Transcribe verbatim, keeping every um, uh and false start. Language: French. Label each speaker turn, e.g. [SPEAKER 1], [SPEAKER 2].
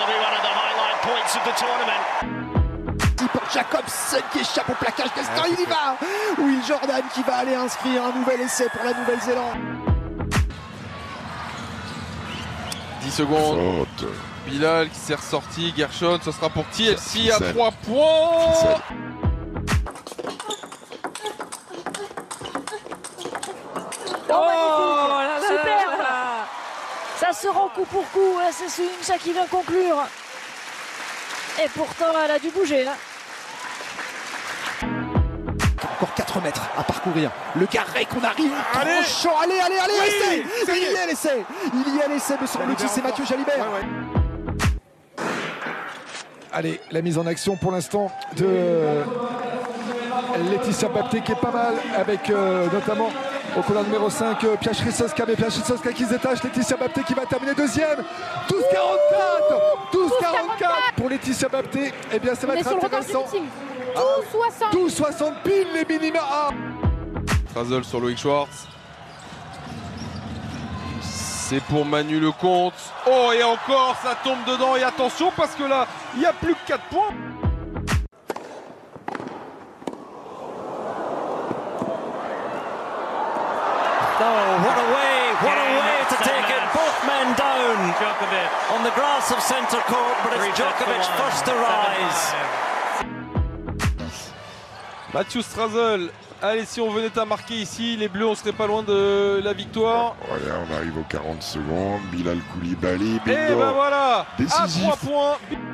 [SPEAKER 1] Pour Jacobson qui échappe au plaquage d'Estan, il y va. Will Jordan qui va aller inscrire un nouvel essai pour la Nouvelle-Zélande.
[SPEAKER 2] dix secondes.
[SPEAKER 3] Faute.
[SPEAKER 2] Bilal qui s'est ressorti. Gershon, ce sera pour T F C à
[SPEAKER 3] Fissel.
[SPEAKER 2] trois points.
[SPEAKER 3] Fissel.
[SPEAKER 4] Oh, là, là, superbe là, là. Ça se rend coup pour coup, hein, c'est Soyuncu qui vient conclure. Et pourtant, elle a dû bouger. Hein.
[SPEAKER 1] Encore quatre mètres à parcourir. Le carré qu'on arrive.
[SPEAKER 2] Allez.
[SPEAKER 1] Tranchant. Allez, allez, allez,
[SPEAKER 2] Oui,
[SPEAKER 1] essai.
[SPEAKER 2] ça y
[SPEAKER 1] Il
[SPEAKER 2] est.
[SPEAKER 1] y a l'essai. Il y a l'essai, me semble-t-il, c'est Mathieu Jalibert.
[SPEAKER 2] Ouais, ouais.
[SPEAKER 5] Allez, la mise en action pour l'instant de Laetitia Bapté qui est pas mal avec euh, notamment au couloir numéro cinq, euh, Piach Ryssowska, mais Piach Ryssowska qui se détache, Laetitia Bapté qui va terminer deuxième. douze quarante-quatre douze quarante-quatre pour Laetitia Bapté. Eh bien, ça va être intéressant.
[SPEAKER 6] douze soixante.
[SPEAKER 5] douze soixante pile les minima. Ah.
[SPEAKER 2] Strazel sur Loïc Schwartz. C'est pour Manu Lecomte. Oh, et encore, ça tombe dedans. Et attention, parce que là, il n'y a plus que quatre points.
[SPEAKER 7] Oh, what a way, what a way to take it. Both men down on the grass of centre court, but it's Djokovic first to rise.
[SPEAKER 2] Mathieu Strazel. Allez, si on venait à marquer ici, les Bleus, on serait pas loin de la victoire.
[SPEAKER 3] Voilà, on arrive aux quarante secondes. Bilal Koulibaly,
[SPEAKER 2] Et
[SPEAKER 3] bingo.
[SPEAKER 2] ben voilà,
[SPEAKER 3] Décisif.
[SPEAKER 2] à trois points.